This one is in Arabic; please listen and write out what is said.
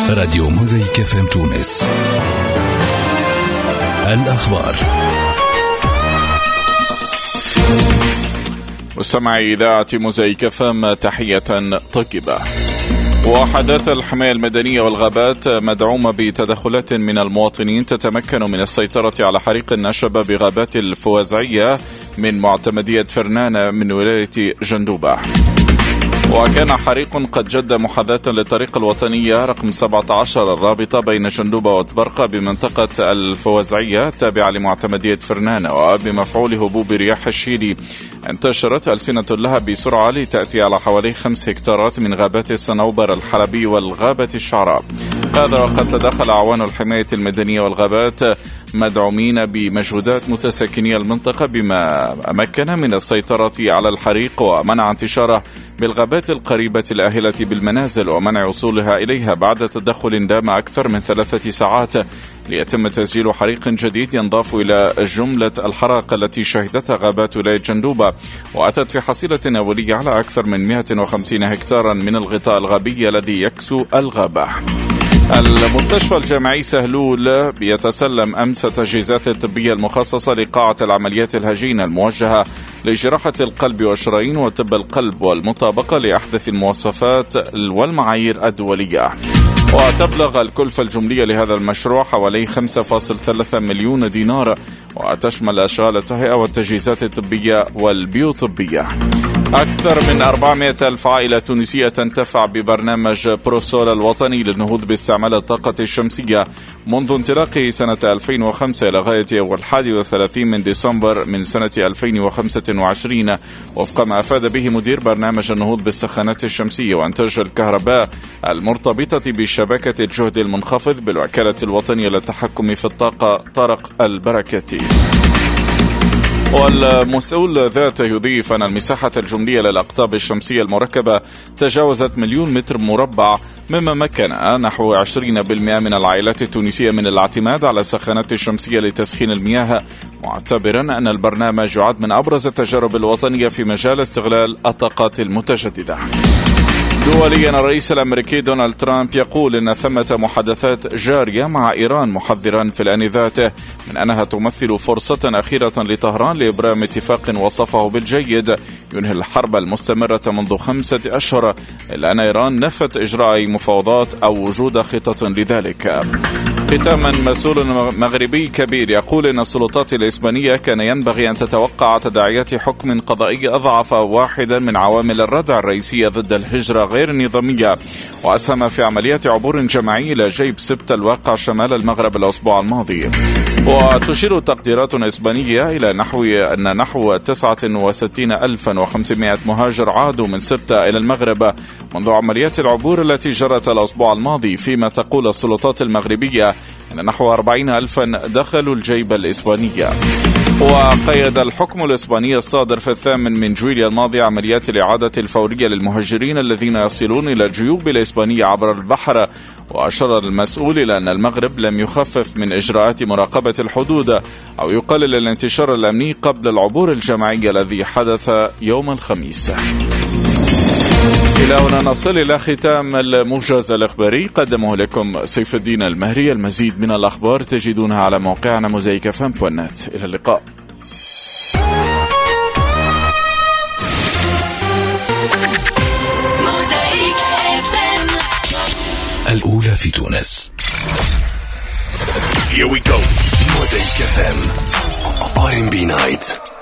راديو موزايك FM تونس. الأخبار. مستمعي إذاعة موزايك FM تحية طيبة. وحدات الحماية المدنية والغابات مدعومة بتدخلات من المواطنين تتمكن من السيطرة على حريق نشب بغابات الفوازعية من معتمدية فرنانة من ولاية جندوبة. وكان حريق قد جد محاذاة للطريق الوطنية رقم 17 الرابطة بين جندوبة وتبرقة بمنطقة الفوازعية التابعة لمعتمدية فرنانة، وبمفعول هبوب رياح الشيلي انتشرت ألسنة لها بسرعة لتأتي على حوالي 5 هكتارات من غابات الصنوبر الحلبي والغابة الشعراء. هذا وقد تدخل أعوان الحماية المدنية والغابات مدعومين بمجهودات متساكني المنطقة بما أمكن من السيطرة على الحريق ومنع انتشاره بالغابات القريبة الآهلة بالمنازل ومنع وصولها إليها بعد تدخل دام أكثر من 3 ساعات ليتم تسجيل حريق جديد ينضاف إلى جملة الحرائق التي شهدتها غابات ولاية جندوبة، وأتت في حصيلة أولية على أكثر من 150 هكتارا من الغطاء الغابي الذي يكسو الغابة. المستشفى الجامعي سهلول بيتسلم أمس تجهيزات الطبية المخصصة لقاعة العمليات الهجينة الموجهة لجراحة القلب والشرايين وطب القلب والمطابقة لأحدث المواصفات والمعايير الدولية. وتبلغ الكلفة الجملية لهذا المشروع حوالي 5.3 مليون دينار، وتشمل أشغال التهيئة والتجهيزات الطبية والبيوطبية. أكثر من 400 ألف عائلة تونسية تنتفع ببرنامج بروسول الوطني للنهوض باستعمال الطاقة الشمسية منذ انطلاقه سنة 2005 إلى غاية 31 من ديسمبر من سنة 2025، وفق ما أفاد به مدير برنامج النهوض بالسخانات الشمسية وإنتاج الكهرباء المرتبطة بشبكة الجهد المنخفض بالوكالة الوطنية للتحكم في الطاقة طارق البركاتي. والمسؤول ذاته يضيف أن المساحة الجملية للأقطاب الشمسية المركبة تجاوزت 1,000,000 متر مربع، مما مكن نحو 20% من العائلات التونسية من الاعتماد على السخانات الشمسية لتسخين المياه، معتبرا أن البرنامج يعد من أبرز التجارب الوطنية في مجال استغلال الطاقات المتجددة. دوليا، الرئيس الأمريكي دونالد ترامب يقول أن ثمة محادثات جارية مع إيران، محذرا في الآن ذاته من أنها تمثل فرصة أخيرة لطهران لإبرام اتفاق وصفه بالجيد ينهي الحرب المستمرة منذ 5 أشهر، إلا أن إيران نفت إجراء أي مفاوضات أو وجود خطط لذلك. ختاما، مسؤول مغربي كبير يقول أن السلطات الإسبانية كان ينبغي أن تتوقع تداعيات حكم قضائي أضعف واحدا من عوامل الردع الرئيسية ضد الهجرة غير النظامية، وأسهم في عمليات عبور جماعي إلى جيب سبت الواقع شمال المغرب الأسبوع الماضي. وتشير تقديرات إسبانية إلى أن نحو 69,500 مهاجر عادوا من سبتة إلى المغرب منذ عمليات العبور التي جرت الأسبوع الماضي، فيما تقول السلطات المغربية أن نحو 40,000 دخلوا الجيب الإسبانية. وقيد الحكم الإسباني الصادر في 8 من جويليا الماضي عمليات الإعادة الفورية للمهاجرين الذين يصلون إلى الجيوب الإسبانية عبر البحر، وأشار المسؤول إلى أن المغرب لم يخفف من إجراءات مراقبة الحدود أو يقلل الانتشار الأمني قبل العبور الجماعي الذي حدث يوم الخميس. إلى هنا نصل إلى ختام الموجز الإخباري، قدمه لكم سيف الدين المهري. المزيد من الأخبار تجدونها على موقعنا موزايك FM.net. إلى اللقاء. الأولى في تونس. Here we go. موزايك FM R&B Night.